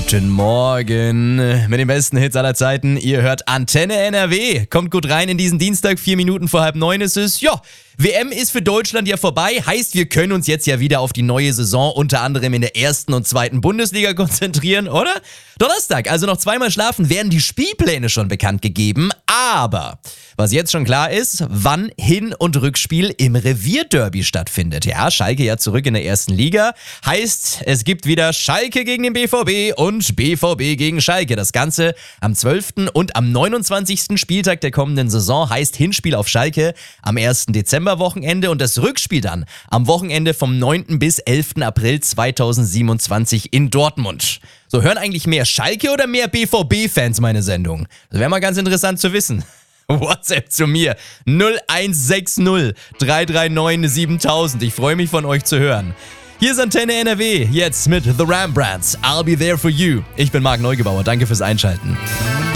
Guten Morgen mit den besten Hits aller Zeiten. Ihr hört Antenne NRW. Kommt gut rein in diesen Dienstag, 4 Minuten vor 8:30 ist es. Ja, WM ist für Deutschland ja vorbei. Heißt, wir können uns jetzt ja wieder auf die neue Saison unter anderem in der 1. und 2. Bundesliga konzentrieren, oder? Donnerstag, also noch zweimal schlafen, werden die Spielpläne schon bekannt gegeben. Aber was jetzt schon klar ist, wann Hin- und Rückspiel im Revierderby stattfindet. Ja, Schalke ja zurück in der 1. Liga. Heißt, es gibt wieder Schalke gegen den BVB und BVB gegen Schalke. Das Ganze am 12. und am 29. Spieltag der kommenden Saison. Heißt Hinspiel auf Schalke am 1. Dezemberwochenende und das Rückspiel dann am Wochenende vom 9. bis 11. April 2027 in Dortmund. So, hören eigentlich mehr Schalke oder mehr BVB-Fans meine Sendung? Das wäre mal ganz interessant zu wissen. WhatsApp zu mir 0160 339 7000. Ich freue mich von euch zu hören. Hier ist Antenne NRW, jetzt mit The Rembrandts. I'll be there for you. Ich bin Marc Neugebauer, danke fürs Einschalten.